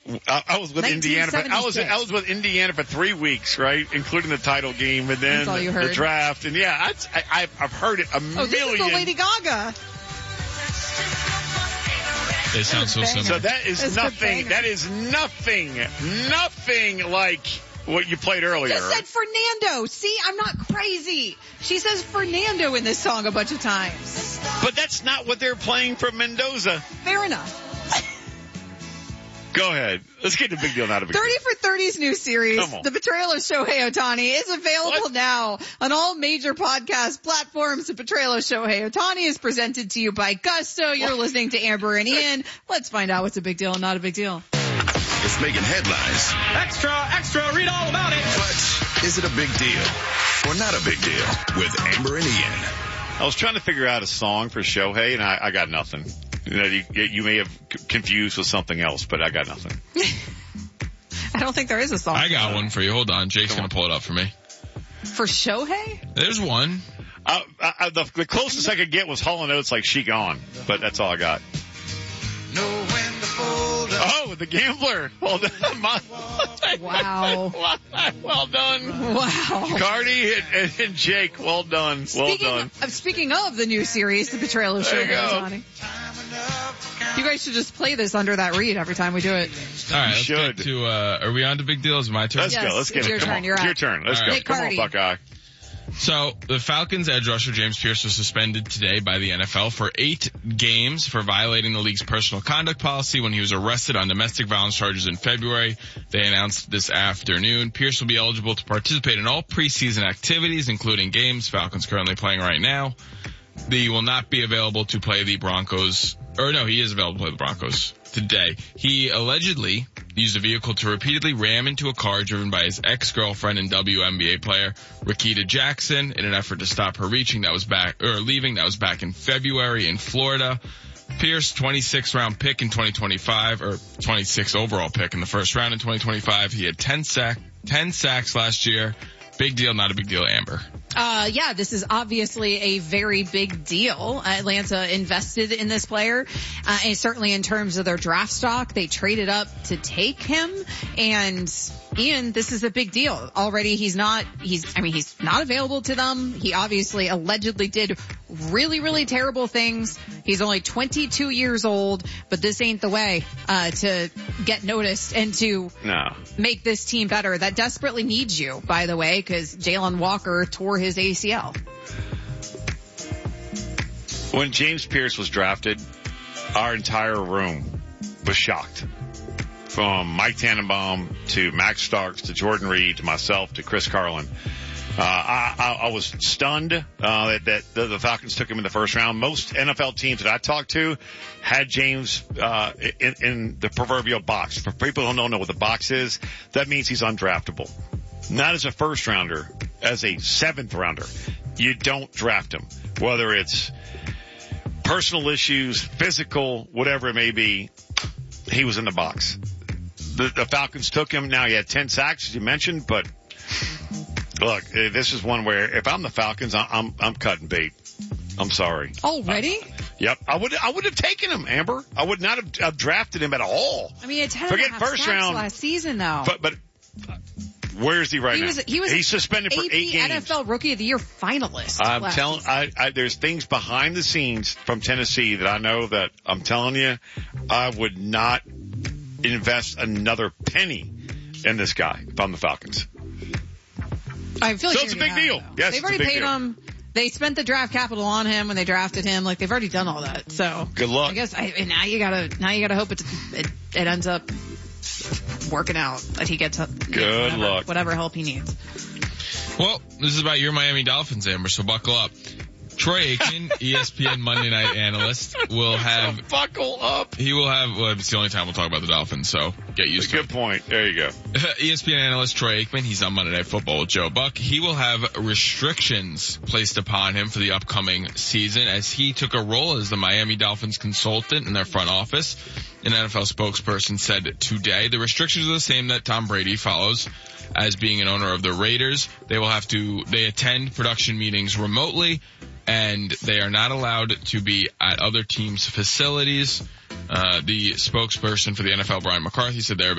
I was with Indiana. I was with Indiana for 3 weeks, right, including the title game and then the draft. And yeah, I've heard it a million. Oh, this is the Lady Gaga. They sound so similar. So that is nothing. That is nothing like what you played earlier. Just said Fernando. See, I'm not crazy. She says Fernando in this song a bunch of times. But that's not what they're playing from Mendoza. Fair enough. Go ahead. Let's get to Big Deal, Not a Big Deal. 30 for 30's new series, The Betrayal of Shohei Ohtani, is available now on all major podcast platforms. The Betrayal of Shohei Ohtani is presented to you by Gusto. You're listening to Amber and Ian. Let's find out what's a big deal and not a big deal. It's making headlines. Extra, read all about it. But is it a big deal or not a big deal with Amber and Ian? I was trying to figure out a song for Shohei, and I got nothing. You may have confused with something else, but I got nothing. I don't think there is a song. I got one for you. Hold on. Jake's going to pull it up for me. For Shohei? There's one. The closest I could get was Hall & Oates, like She Gone, but that's all I got. Know when to fold up. Oh, The Gambler. Well done. Wow. Well done. Wow. Cardi and Jake, well done. Speaking of the new series, The Betrayal of Shohei Ohtani. You guys should just play this under that read every time we do it. All right, let's get to, are we on to Big Deal? Is it my turn? Let's go. Let's get it. Your turn. You're Your turn. Let's go. Come on, Buckeye. So, the Falcons edge rusher James Pierce was suspended today by the NFL for 8 games for violating the league's personal conduct policy when he was arrested on domestic violence charges in February. They announced this afternoon. Pierce will be eligible to participate in all preseason activities, including games Falcons currently playing right now. He will not be available to play the Broncos, or no, he is available to play the Broncos today. He allegedly used a vehicle to repeatedly ram into a car driven by his ex-girlfriend and WNBA player Rakita Jackson in an effort to stop her leaving. That was back in February in Florida. Pierce, 26th round pick in 2025, or 26th overall pick in the first round in 2025. He had 10 sacks last year. Big deal, not a big deal, Amber. Yeah, this is obviously a very big deal. Atlanta invested in this player, and certainly in terms of their draft stock, they traded up to take him. And Ian, this is a big deal. Already he's not available to them. He obviously allegedly did really, really terrible things. He's only 22 years old, but this ain't the way, to get noticed and to make this team better. That desperately needs you, by the way, because Jalen Walker tore his ACL. When James Pierce was drafted, our entire room was shocked. From Mike Tannenbaum to Max Starks to Jordan Reed to myself to Chris Carlin. I was stunned that the Falcons took him in the first round. Most NFL teams that I talked to had James in the proverbial box. For people who don't know what the box is, that means he's undraftable. Not as a first rounder, as a 7th rounder. You don't draft him. Whether it's personal issues, physical, whatever it may be, he was in the box. The Falcons took him. Now he had 10 sacks, as you mentioned, but look, this is one where if I'm the Falcons, I'm cutting bait. I'm sorry. Already? Yep. I would have taken him, Amber. I would not have drafted him at all. I mean, it's 10.5 first round last season, though. But where is he right now? He's suspended for 8 games. NFL Rookie of the Year finalist. I'm telling, there's things behind the scenes from Tennessee that I know that I'm telling you, I would not invest another penny in this guy if I'm the Falcons. I feel like so it's a big deal. Yes, they've already paid him. They spent the draft capital on him when they drafted him. Like, they've already done all that. So good luck. I guess now you gotta hope it ends up working out, that he gets whatever help he needs. Well, this is about your Miami Dolphins, Amber, so buckle up. Troy Aikman, ESPN Monday Night analyst, will have... So buckle up. He will have... Well, it's the only time we'll talk about the Dolphins, so get used to it. Good point. There you go. ESPN analyst Troy Aikman, he's on Monday Night Football with Joe Buck. He will have restrictions placed upon him for the upcoming season as he took a role as the Miami Dolphins consultant in their front office. An NFL spokesperson said today the restrictions are the same that Tom Brady follows as being an owner of the Raiders. They attend production meetings remotely, and they are not allowed to be at other teams' facilities. The spokesperson for the NFL, Brian McCarthy, said there